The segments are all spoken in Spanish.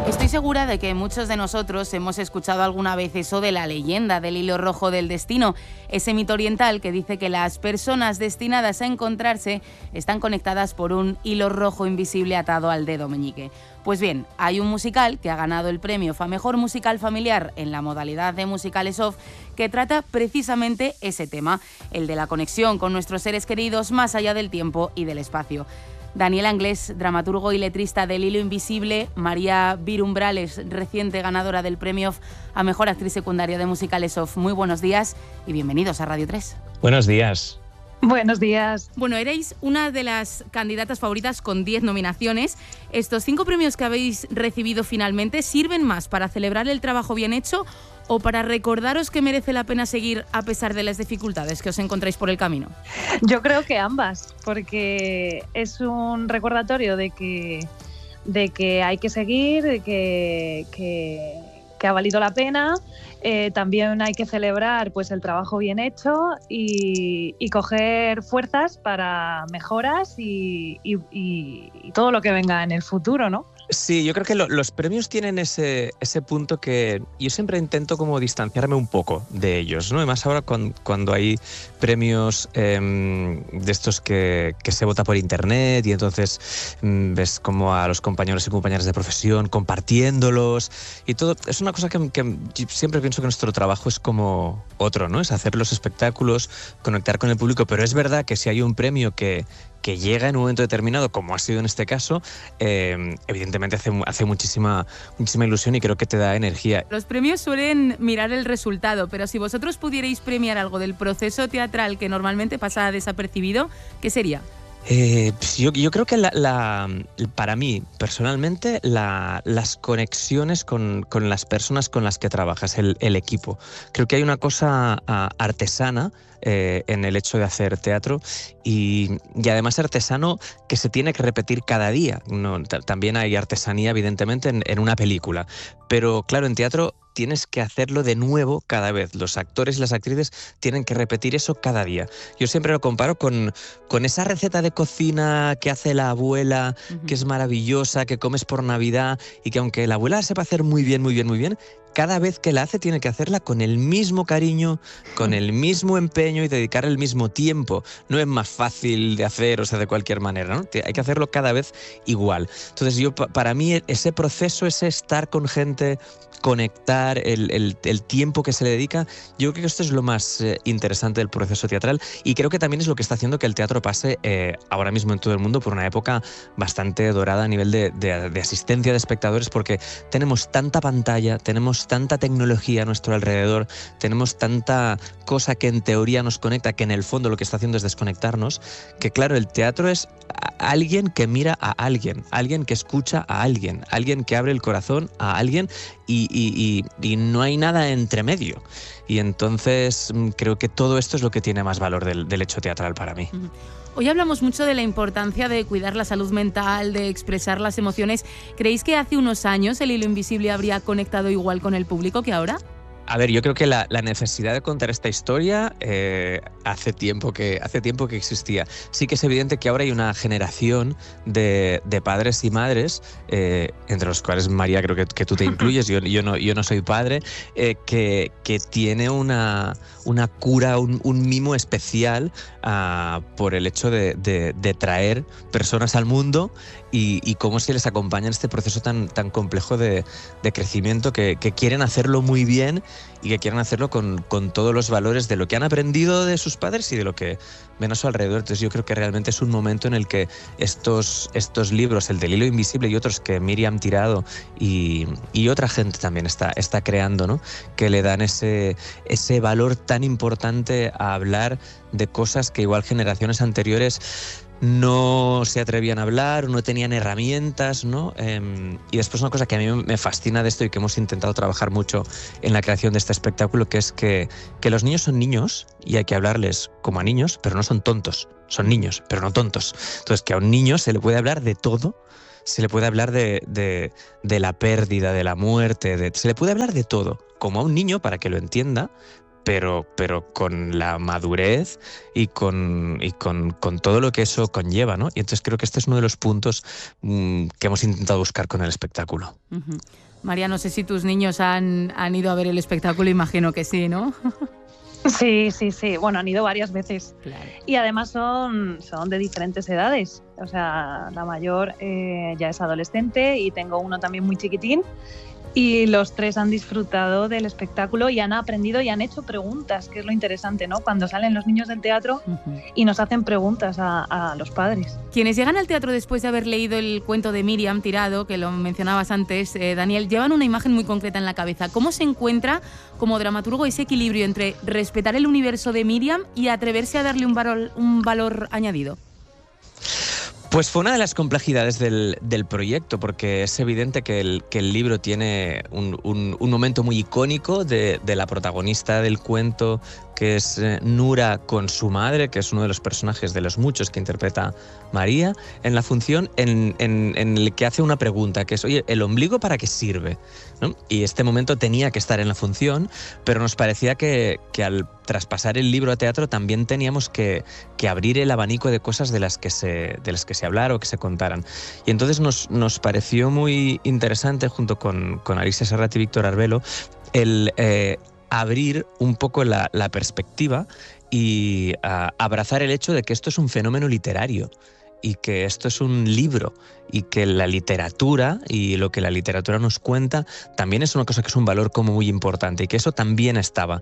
Estoy segura de que muchos de nosotros hemos escuchado alguna vez eso de la leyenda del hilo rojo del destino, ese mito oriental que dice que las personas destinadas a encontrarse están conectadas por un hilo rojo invisible atado al dedo meñique. Pues bien, hay un musical que ha ganado el premio a Mejor Musical Familiar en la modalidad de musicales off que trata precisamente ese tema, el de la conexión con nuestros seres queridos más allá del tiempo y del espacio. Daniela Anglés, dramaturgo y letrista del Hilo Invisible, María Virumbrales, reciente ganadora del premio a Mejor Actriz Secundaria de Musicales Off. Muy buenos días y bienvenidos a Radio 3. Buenos días. Buenos días. Bueno, erais una de las candidatas favoritas con 10 nominaciones. ¿Estos 5 premios que habéis recibido finalmente sirven más para celebrar el trabajo bien hecho o para recordaros que merece la pena seguir a pesar de las dificultades que os encontráis por el camino? Yo creo que ambas, porque es un recordatorio de que hay que seguir, de que ha valido la pena. También hay que celebrar pues el trabajo bien hecho y coger fuerzas para mejoras y todo lo que venga en el futuro, ¿no? Sí, yo creo que los premios tienen ese punto que yo siempre intento como distanciarme un poco de ellos, ¿no? Y más ahora cuando hay premios de estos que se vota por internet y entonces ves como a los compañeros y compañeras de profesión compartiéndolos y todo. Es una cosa que siempre pienso que nuestro trabajo es como otro, ¿no? Es hacer los espectáculos, conectar con el público, pero es verdad que si hay un premio que llega en un momento determinado, como ha sido en este caso, evidentemente hace muchísima ilusión y creo que te da energía. Los premios suelen mirar el resultado, pero si vosotros pudierais premiar algo del proceso teatral que normalmente pasa desapercibido, ¿qué sería? Yo creo que para mí, personalmente, las conexiones con las personas con las que trabajas, el equipo. Creo que hay una cosa artesana en el hecho de hacer teatro y además artesano que se tiene que repetir cada día. También hay artesanía, evidentemente, en una película. Pero claro, en teatro tienes que hacerlo de nuevo cada vez. Los actores y las actrices tienen que repetir eso cada día. Yo siempre lo comparo con esa receta de cocina que hace la abuela, que es maravillosa, que comes por Navidad y que aunque la abuela sepa hacer muy bien, cada vez que la hace tiene que hacerla con el mismo cariño, con el mismo empeño y dedicar el mismo tiempo. No es más fácil de hacer, o sea, de cualquier manera, ¿no? Hay que hacerlo cada vez igual. Entonces para mí ese proceso, ese estar con gente, conectar, el tiempo que se le dedica, yo creo que esto es lo más interesante del proceso teatral y creo que también es lo que está haciendo que el teatro pase ahora mismo en todo el mundo por una época bastante dorada a nivel de asistencia de espectadores, porque tenemos tanta pantalla, tenemos tanta tecnología a nuestro alrededor, tenemos tanta cosa que en teoría nos conecta, que en el fondo lo que está haciendo es desconectarnos, que claro, el teatro es alguien que mira a alguien que escucha a alguien que abre el corazón a alguien y no hay nada entre medio. Y entonces creo que todo esto es lo que tiene más valor del hecho teatral para mí. Hoy hablamos mucho de la importancia de cuidar la salud mental, de expresar las emociones. ¿Creéis que hace unos años el Hilo Invisible habría conectado igual con el público que ahora? A ver, yo creo que la necesidad de contar esta historia hace tiempo que existía. Sí que es evidente que ahora hay una generación de padres y madres, entre los cuales, María, creo que tú te incluyes, yo no soy padre, que tiene una cura, un mimo especial por el hecho de traer personas al mundo y cómo se les acompaña en este proceso tan complejo de crecimiento, que quieren hacerlo muy bien y que quieren hacerlo con todos los valores de lo que han aprendido de sus padres y de lo que ven a su alrededor. Entonces yo creo que realmente es un momento en el que estos libros, el del Hilo Invisible y otros que Miriam Tirado y otra gente también está creando, ¿no? Que le dan ese valor tan importante a hablar de cosas que igual generaciones anteriores no se atrevían a hablar, no tenían herramientas, ¿no? Y después una cosa que a mí me fascina de esto y que hemos intentado trabajar mucho en la creación de este espectáculo, que es que los niños son niños y hay que hablarles como a niños, pero no son tontos. Son niños, pero no tontos. Entonces, que a un niño se le puede hablar de todo, se le puede hablar de la pérdida, de la muerte, se le puede hablar de todo, como a un niño para que lo entienda, pero con la madurez y con todo lo que eso conlleva, ¿no? Y entonces creo que este es uno de los puntos que hemos intentado buscar con el espectáculo. Uh-huh. María, no sé si tus niños han ido a ver el espectáculo, imagino que sí, ¿no? Sí. Bueno, han ido varias veces. Claro. Y además son de diferentes edades. O sea, la mayor ya es adolescente y tengo uno también muy chiquitín. Y los tres han disfrutado del espectáculo y han aprendido y han hecho preguntas, que es lo interesante, ¿no? Cuando salen los niños del teatro y nos hacen preguntas a los padres. Quienes llegan al teatro después de haber leído el cuento de Miriam Tirado, que lo mencionabas antes, Daniel, llevan una imagen muy concreta en la cabeza. ¿Cómo se encuentra como dramaturgo ese equilibrio entre respetar el universo de Miriam y atreverse a darle un valor añadido? Pues fue una de las complejidades del proyecto, porque es evidente que el libro tiene un momento muy icónico de la protagonista del cuento, que es Nura con su madre, que es uno de los personajes de los muchos que interpreta María, en la función en el que hace una pregunta, que es, oye, ¿el ombligo para qué sirve? ¿No? Y este momento tenía que estar en la función, pero nos parecía que al traspasar el libro a teatro también teníamos que abrir el abanico de cosas de las que se hablara o que se contaran. Y entonces nos pareció muy interesante, junto con Alicia Serrat y Víctor Arbelo, el abrir un poco la perspectiva y abrazar el hecho de que esto es un fenómeno literario y que esto es un libro y que la literatura y lo que la literatura nos cuenta también es una cosa que es un valor como muy importante y que eso también estaba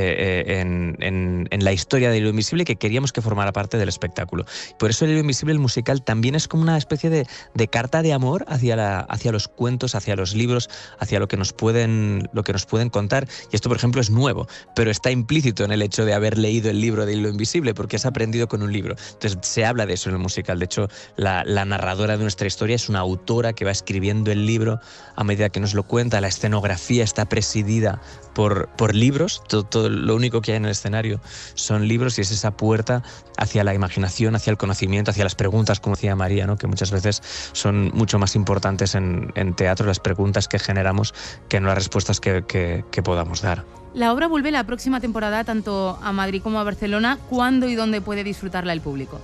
en la historia de Hilo Invisible y que queríamos que formara parte del espectáculo. Por eso el Hilo Invisible, el musical, también es como una especie de carta de amor hacia los cuentos, hacia los libros, hacia lo que nos pueden contar. Y esto, por ejemplo, es nuevo, pero está implícito en el hecho de haber leído el libro de Hilo Invisible, porque has aprendido con un libro. Entonces se habla de eso en el musical. De hecho, la narradora de nuestra historia es una autora que va escribiendo el libro a medida que nos lo cuenta. La escenografía está presidida por libros. Todo lo único que hay en el escenario son libros, y es esa puerta hacia la imaginación, hacia el conocimiento, hacia las preguntas, como decía María, ¿no? Que muchas veces son mucho más importantes en teatro, las preguntas que generamos, que no las respuestas que podamos dar. La obra vuelve la próxima temporada tanto a Madrid como a Barcelona. ¿Cuándo y dónde puede disfrutarla el público?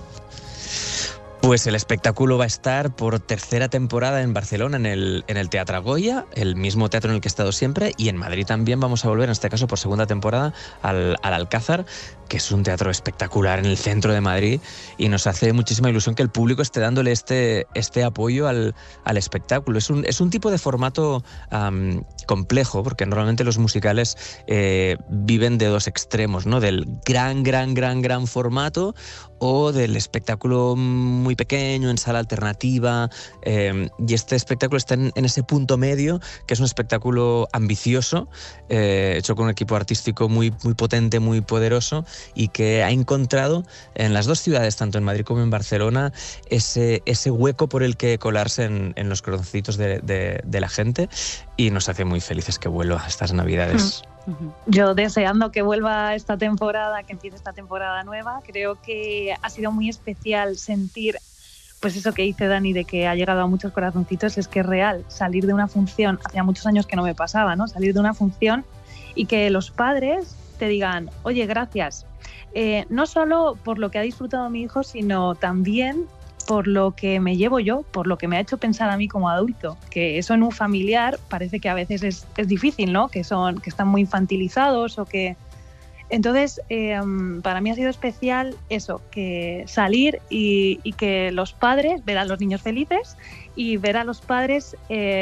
Pues el espectáculo va a estar por tercera temporada en Barcelona, en el Teatro Goya, el mismo teatro en el que he estado siempre, y en Madrid también vamos a volver, en este caso por segunda temporada, al Alcázar, que es un teatro espectacular en el centro de Madrid, y nos hace muchísima ilusión que el público esté dándole este apoyo al espectáculo. Es un tipo de formato complejo, porque normalmente los musicales viven de dos extremos, ¿no? Del gran formato o del espectáculo muy pequeño, en sala alternativa, y este espectáculo está en ese punto medio, que es un espectáculo ambicioso, hecho con un equipo artístico muy potente, muy poderoso, y que ha encontrado en las dos ciudades, tanto en Madrid como en Barcelona, ese hueco por el que colarse en los corazoncitos de la gente, y nos hace muy felices que vuelva estas Navidades. Yo deseando que vuelva esta temporada, que empiece esta temporada nueva. Creo que ha sido muy especial sentir, pues eso que dice Dani, de que ha llegado a muchos corazoncitos. Es que es real, salir de una función, hacía muchos años que no me pasaba, ¿no? Salir de una función y que los padres te digan, oye, gracias, no solo por lo que ha disfrutado mi hijo, sino también por lo que me llevo yo, por lo que me ha hecho pensar a mí como adulto, que eso en un familiar parece que a veces es difícil, ¿no? Que están muy infantilizados o que... Entonces, para mí ha sido especial eso, que salir y que los padres, ver a los niños felices y ver a los padres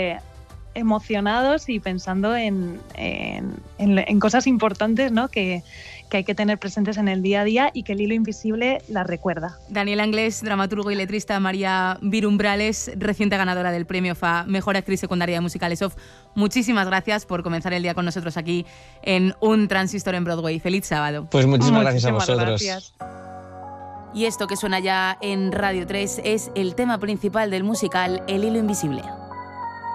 emocionados y pensando en cosas importantes, ¿no? Que hay que tener presentes en el día a día y que el Hilo Invisible las recuerda. Daniela Anglés, dramaturgo y letrista. María Virumbrales, reciente ganadora del premio FA Mejor Actriz Secundaria de Musicales Off. Muchísimas gracias por comenzar el día con nosotros aquí en Un Transistor en Broadway. Feliz sábado. Pues muchísimas gracias a vosotros. Gracias. Y esto que suena ya en Radio 3 es el tema principal del musical El Hilo Invisible.